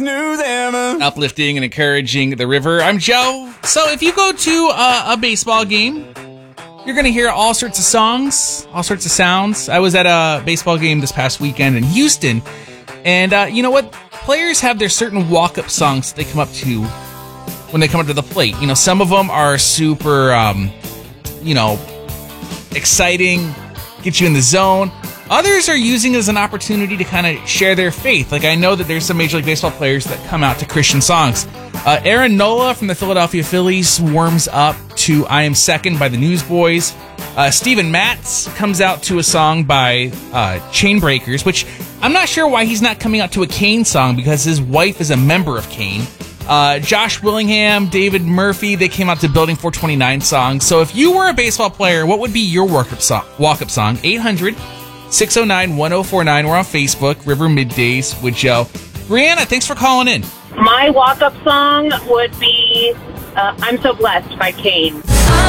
Uplifting and encouraging the river. I'm Joe. So if you go to a baseball game, you're going to hear all sorts of songs, all sorts of sounds. I was at a baseball game this past weekend in Houston, and you know what? Players have their certain walk-up songs that they come up to when they come up to the plate. You know, some of them are super, exciting, get you in the zone. Others are using it as an opportunity to kind of share their faith. Like, I know that there's some Major League Baseball players that come out to Christian songs. Aaron Nola from the Philadelphia Phillies warms up to I Am Second by the Newsboys. Steven Matz comes out to a song by Chainbreakers, which I'm not sure why he's not coming out to a Kane song because his wife is a member of Kane. Josh Willingham, David Murphy, they came out to Building 429 songs. So if you were a baseball player, what would be your walk-up song? 800-609-1049. We're on Facebook, River Middays with Joe. Brianna, thanks for calling in. My walk-up song would be I'm So Blessed by Kane.